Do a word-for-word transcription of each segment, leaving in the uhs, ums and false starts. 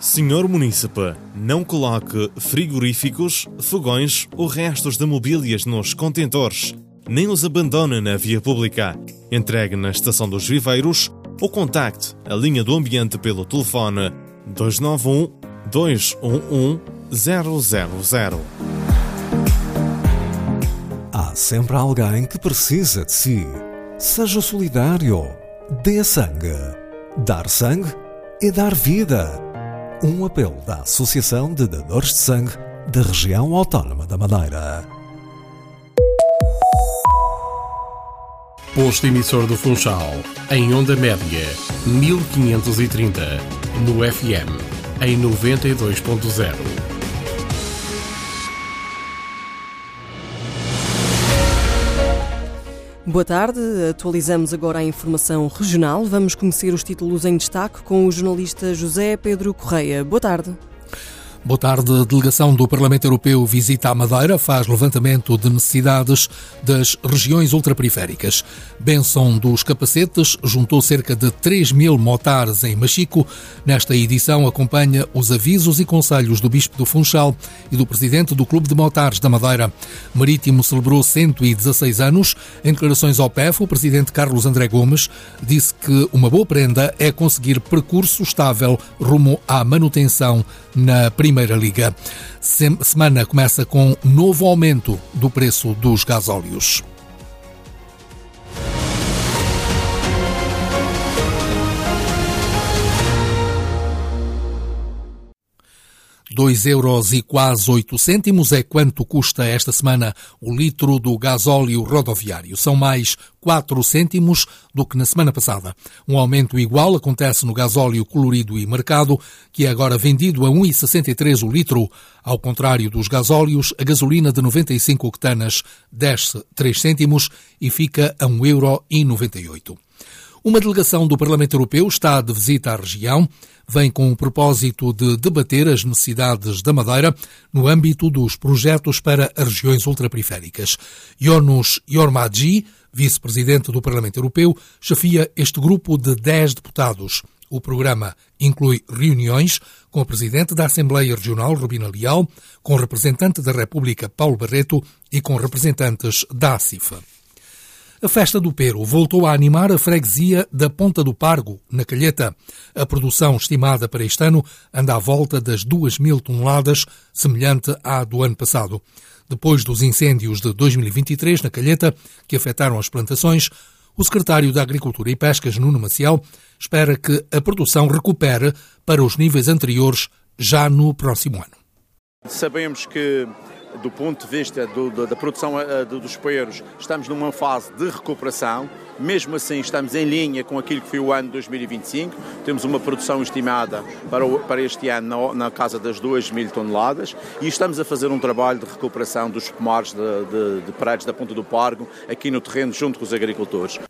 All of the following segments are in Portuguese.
senhor Munícipe, não coloque frigoríficos, fogões ou restos de mobílias nos contentores, nem os abandone na via pública. Entregue na Estação dos Viveiros ou contacte a linha do ambiente pelo telefone dois nove um, dois um um, zero zero zero. Há sempre alguém que precisa de si. Seja solidário. Dê sangue. Dar sangue é dar vida. Um apelo da Associação de Dadores de Sangue da Região Autónoma da Madeira. Posto emissor do Funchal, em onda média, mil quinhentos e trinta, no F M, em noventa e dois ponto zero. Boa tarde, atualizamos agora a informação regional. Vamos conhecer os títulos em destaque com o jornalista José Pedro Correia. Boa tarde. Boa tarde. A delegação do Parlamento Europeu visita a Madeira, faz levantamento de necessidades das regiões ultraperiféricas. Benção dos Capacetes juntou cerca de três mil motares em Machico. Nesta edição acompanha os avisos e conselhos do Bispo do Funchal e do Presidente do Clube de Motares da Madeira. Marítimo celebrou cento e dezasseis anos. Em declarações ao P E F, o Presidente Carlos André Gomes disse que uma boa prenda é conseguir percurso estável rumo à manutenção na Primeira Liga. Semana começa com novo aumento do preço dos gasóleos. dois euros e quase oito cêntimos é quanto custa esta semana o litro do gasóleo rodoviário. São mais quatro cêntimos do que na semana passada. Um aumento igual acontece no gasóleo colorido e marcado, que é agora vendido a um vírgula sessenta e três o litro. Ao contrário dos gasóleos, a gasolina de noventa e cinco octanas desce três cêntimos e fica a um euro e noventa e oito. Uma delegação do Parlamento Europeu está de visita à região. Vem com o propósito de debater as necessidades da Madeira no âmbito dos projetos para as regiões ultraperiféricas. Yonus Yormadji, vice-presidente do Parlamento Europeu, chefia este grupo de dez deputados. O programa inclui reuniões com o presidente da Assembleia Regional, Rubina Leal, com o representante da República, Paulo Barreto, e com representantes da A C I F. A Festa do Pero voltou a animar a freguesia da Ponta do Pargo, na Calheta. A produção estimada para este ano anda à volta das duas mil toneladas, semelhante à do ano passado. Depois dos incêndios de dois mil e vinte e três na Calheta, que afetaram as plantações, o secretário da Agricultura e Pescas, Nuno Maciel, espera que a produção recupere para os níveis anteriores já no próximo ano. Sabemos que, do ponto de vista do, da, da produção uh, dos peros, estamos numa fase de recuperação. Mesmo assim, estamos em linha com aquilo que foi o ano de dois mil e vinte e cinco. Temos uma produção estimada para, o, para este ano na, na casa das duas mil toneladas e estamos a fazer um trabalho de recuperação dos pomares de, de, de paredes da Ponta do Pargo aqui no terreno junto com os agricultores.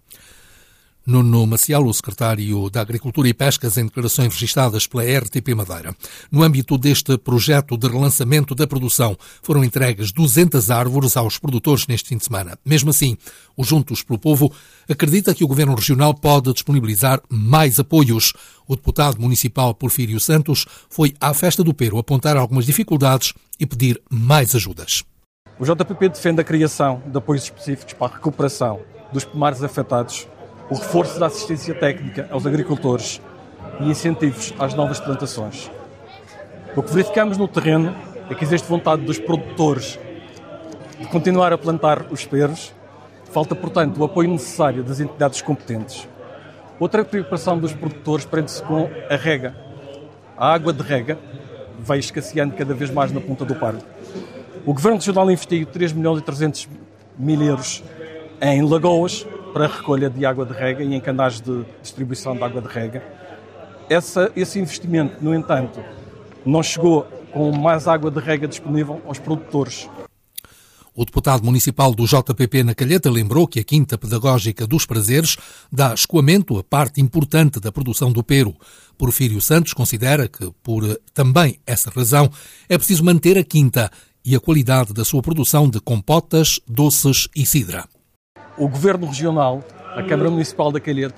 Nuno Maciel, o secretário da Agricultura e Pescas, em declarações registradas pela R T P Madeira. No âmbito deste projeto de relançamento da produção, foram entregues duzentas árvores aos produtores neste fim de semana. Mesmo assim, o Juntos pelo Povo acredita que o Governo Regional pode disponibilizar mais apoios. O deputado municipal Porfírio Santos foi à Festa do Pero apontar algumas dificuldades e pedir mais ajudas. O J P P defende a criação de apoios específicos para a recuperação dos pomares afetados, o reforço da assistência técnica aos agricultores e incentivos às novas plantações. O que verificamos no terreno é que existe vontade dos produtores de continuar a plantar os peros. Falta, portanto, o apoio necessário das entidades competentes. Outra preocupação dos produtores prende-se com a rega. A água de rega vai escasseando cada vez mais na Ponta do Pargo. O Governo Regional investiu três milhões e trezentos mil euros em lagoas para a recolha de água de rega e em canais de distribuição de água de rega. Essa, esse investimento, no entanto, não chegou com mais água de rega disponível aos produtores. O deputado municipal do J P P na Calheta lembrou que a Quinta Pedagógica dos Prazeres dá escoamento a parte importante da produção do pero. Porfírio Santos considera que, por também essa razão, é preciso manter a quinta e a qualidade da sua produção de compotas, doces e cidra. O Governo Regional, a Câmara Municipal da Calheta,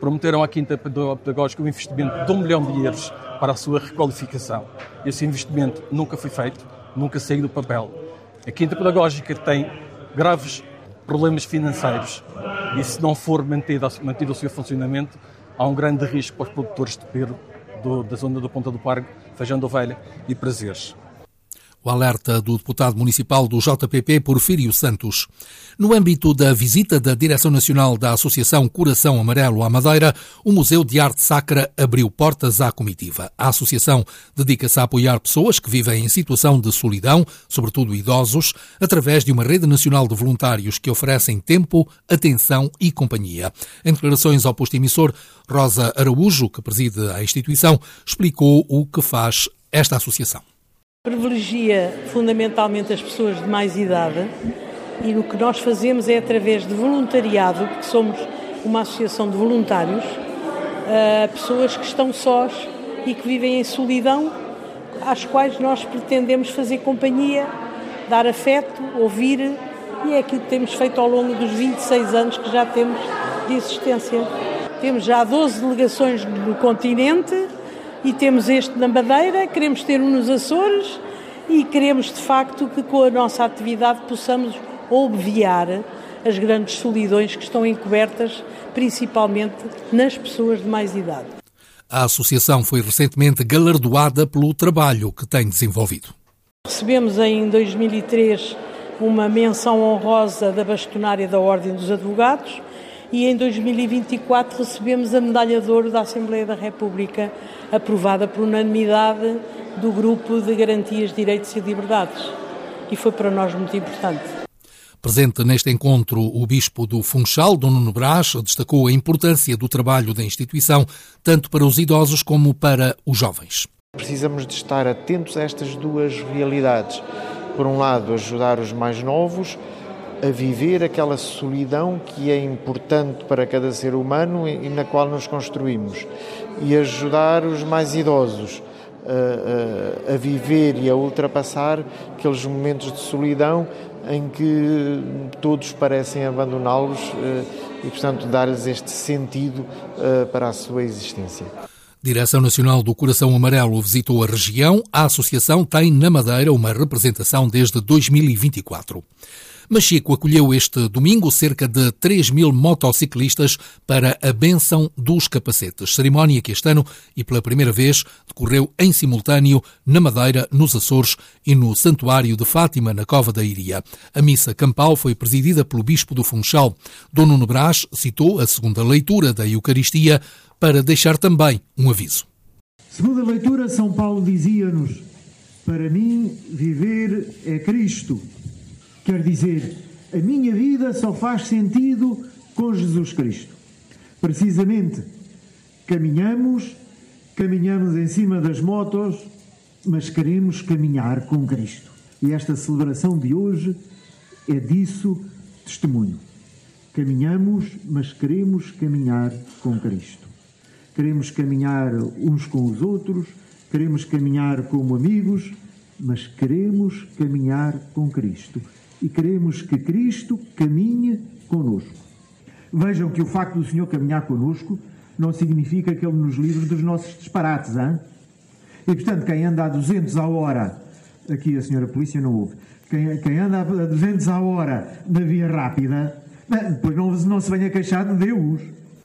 prometeram à Quinta Pedagógica um investimento de um milhão de euros para a sua requalificação. Esse investimento nunca foi feito, nunca saiu do papel. A Quinta Pedagógica tem graves problemas financeiros e, se não for mantido, mantido o seu funcionamento, há um grande risco para os produtores de pera do, da zona do Ponta do Pargo, Feijão da Ovelha e Prazeres. O alerta do deputado municipal do J P P, Porfírio Santos. No âmbito da visita da Direção Nacional da Associação Coração Amarelo à Madeira, o Museu de Arte Sacra abriu portas à comitiva. A associação dedica-se a apoiar pessoas que vivem em situação de solidão, sobretudo idosos, através de uma rede nacional de voluntários que oferecem tempo, atenção e companhia. Em declarações ao posto emissor, Rosa Araújo, que preside a instituição, explicou o que faz esta associação. Privilegia fundamentalmente as pessoas de mais idade e o que nós fazemos é através de voluntariado, porque somos uma associação de voluntários, uh, pessoas que estão sós e que vivem em solidão, às quais nós pretendemos fazer companhia, dar afeto, ouvir, e é aquilo que temos feito ao longo dos vinte e seis anos que já temos de existência. Temos já doze delegações no continente, e temos este na Madeira, queremos ter um nos Açores e queremos, de facto, que com a nossa atividade possamos obviar as grandes solidões que estão encobertas, principalmente nas pessoas de mais idade. A associação foi recentemente galardoada pelo trabalho que tem desenvolvido. Recebemos em dois mil e três uma menção honrosa da bastonária da Ordem dos Advogados e em dois mil e vinte e quatro recebemos a medalha de ouro da Assembleia da República, aprovada por unanimidade do Grupo de Garantias de Direitos e Liberdades. E foi para nós muito importante. Presente neste encontro, o Bispo do Funchal, Dom Nuno Brás, destacou a importância do trabalho da instituição, tanto para os idosos como para os jovens. Precisamos de estar atentos a estas duas realidades. Por um lado, ajudar os mais novos a viver aquela solidão que é importante para cada ser humano e na qual nos construímos, e ajudar os mais idosos a, a, a viver e a ultrapassar aqueles momentos de solidão em que todos parecem abandoná-los e, portanto, dar-lhes este sentido para a sua existência. Direção Nacional do Coração Amarelo visitou a região. A associação tem na Madeira uma representação desde dois mil e vinte e quatro. Machico acolheu este domingo cerca de três mil motociclistas para a bênção dos capacetes, cerimónia que este ano e pela primeira vez decorreu em simultâneo na Madeira, nos Açores e no Santuário de Fátima, na Cova da Iria. A missa campal foi presidida pelo Bispo do Funchal. Dom Nuno Brás citou a segunda leitura da Eucaristia para deixar também um aviso. Segunda leitura, São Paulo dizia-nos: para mim viver é Cristo. Quer dizer, a minha vida só faz sentido com Jesus Cristo. Precisamente, caminhamos, caminhamos em cima das motos, mas queremos caminhar com Cristo. E esta celebração de hoje é disso testemunho. Caminhamos, mas queremos caminhar com Cristo. Queremos caminhar uns com os outros, queremos caminhar como amigos, mas queremos caminhar com Cristo. E queremos que Cristo caminhe connosco. Vejam que o facto do Senhor caminhar connosco não significa que Ele nos livre dos nossos disparates, hein? E, portanto, quem anda a duzentos à hora, aqui a senhora polícia não ouve, quem, quem anda a duzentos à hora na via rápida, depois não, não se venha queixar de Deus.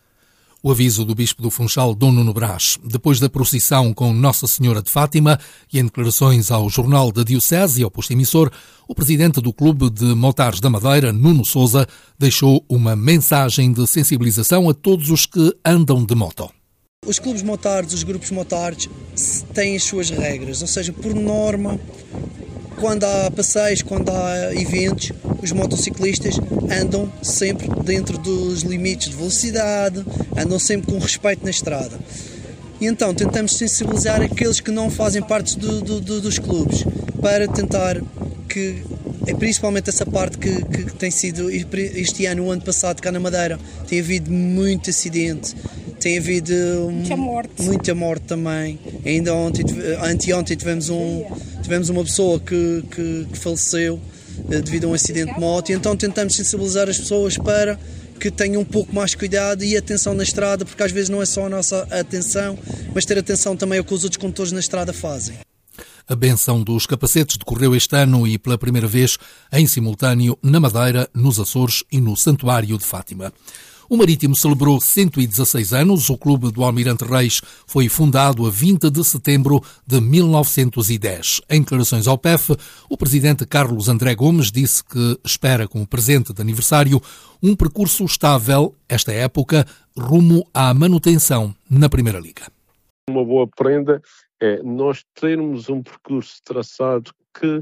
O aviso do Bispo do Funchal, Dom Nuno Brás. Depois da procissão com Nossa Senhora de Fátima e em declarações ao Jornal da Diocese e ao posto emissor, o presidente do Clube de Motares da Madeira, Nuno Sousa, deixou uma mensagem de sensibilização a todos os que andam de moto. Os clubes motares, os grupos motares têm as suas regras, ou seja, por norma, quando há passeios, quando há eventos, os motociclistas andam sempre dentro dos limites de velocidade, andam sempre com respeito na estrada. E então tentamos sensibilizar aqueles que não fazem parte do, do, do, dos clubes, para tentar que, é principalmente essa parte que, que, que tem sido, este ano, o ano passado, cá na Madeira, tem havido muito acidente, tem havido muita morte, muita morte também. Ainda ontem, anteontem tivemos, um, tivemos uma pessoa que, que, que faleceu devido a um acidente de moto, e então tentamos sensibilizar as pessoas para que tenham um pouco mais cuidado e atenção na estrada, porque às vezes não é só a nossa atenção, mas ter atenção também ao que os outros condutores na estrada fazem. A benção dos capacetes decorreu este ano e pela primeira vez em simultâneo na Madeira, nos Açores e no Santuário de Fátima. O Marítimo celebrou cento e dezasseis anos. O Clube do Almirante Reis foi fundado a vinte de setembro de mil novecentos e dez. Em declarações ao P E F, o presidente Carlos André Gomes disse que espera, como presente de aniversário, um percurso estável, esta época, rumo à manutenção na Primeira Liga. Uma boa prenda é nós termos um percurso traçado que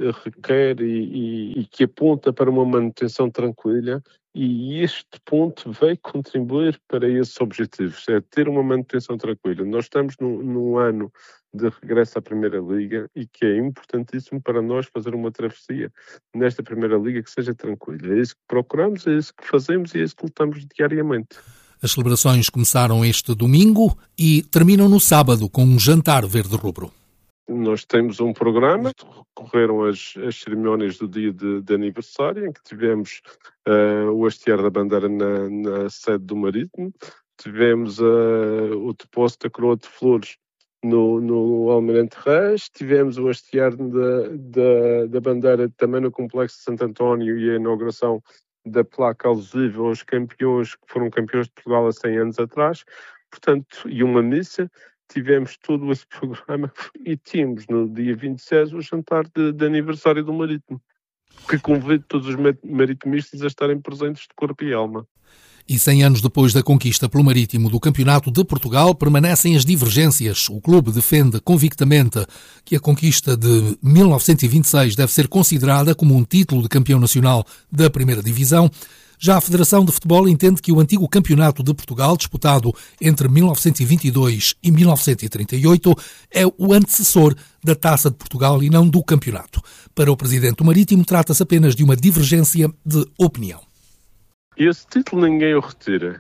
requer e, e, e que aponta para uma manutenção tranquila, e este ponto vai contribuir para esses objetivos, é ter uma manutenção tranquila. Nós estamos num, num ano de regresso à Primeira Liga e que é importantíssimo para nós fazer uma travessia nesta Primeira Liga que seja tranquila. É isso que procuramos, é isso que fazemos e é isso que lutamos diariamente. As celebrações começaram este domingo e terminam no sábado com um jantar verde-rubro. Nós temos um programa, decorreram as, as cerimónias do dia de, de aniversário, em que tivemos uh, o hastear da bandeira na, na sede do Marítimo, tivemos uh, o depósito da coroa de flores no, no Almirante Reis, tivemos o hastear da, da, da bandeira também no Complexo de Santo António e a inauguração da placa alusiva aos campeões que foram campeões de Portugal há cem anos atrás, portanto, e uma missa. Tivemos todo esse programa e tínhamos no dia vinte e seis o jantar de, de aniversário do Marítimo, que convido todos os maritimistas a estarem presentes de corpo e alma. E cem anos depois da conquista pelo Marítimo do Campeonato de Portugal, permanecem as divergências. O clube defende convictamente que a conquista de mil novecentos e vinte e seis deve ser considerada como um título de campeão nacional da Primeira Divisão. Já a Federação de Futebol entende que o antigo Campeonato de Portugal, disputado entre mil novecentos e vinte e dois e mil novecentos e trinta e oito, é o antecessor da Taça de Portugal e não do campeonato. Para o presidente do Marítimo, trata-se apenas de uma divergência de opinião. Esse título ninguém o retira.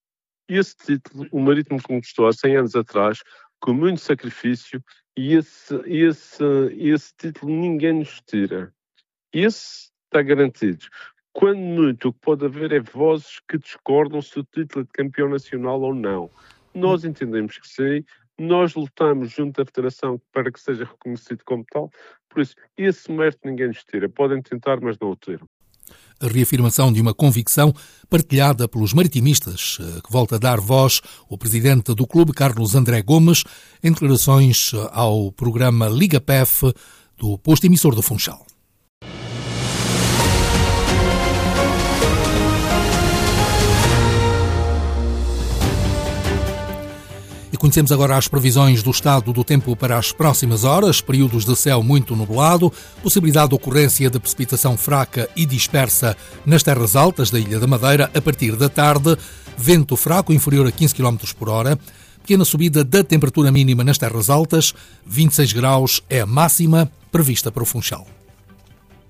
Esse título o Marítimo conquistou há cem anos atrás, com muito sacrifício, e esse, esse, esse título ninguém nos tira. Esse está garantido. Quando muito, o que pode haver é vozes que discordam se o título é de campeão nacional ou não. Nós entendemos que sim, nós lutamos junto à Federação para que seja reconhecido como tal, por isso, esse mérito ninguém nos tira. Podem tentar, mas não o tiram. A reafirmação de uma convicção partilhada pelos maritimistas, que volta a dar voz ao presidente do clube, Carlos André Gomes, em declarações ao programa Liga P F do posto emissor do Funchal. E conhecemos agora as previsões do estado do tempo para as próximas horas. Períodos de céu muito nublado, possibilidade de ocorrência de precipitação fraca e dispersa nas terras altas da Ilha da Madeira a partir da tarde, vento fraco inferior a quinze quilómetros por hora, pequena subida da temperatura mínima nas terras altas, vinte e seis graus é a máxima prevista para o Funchal.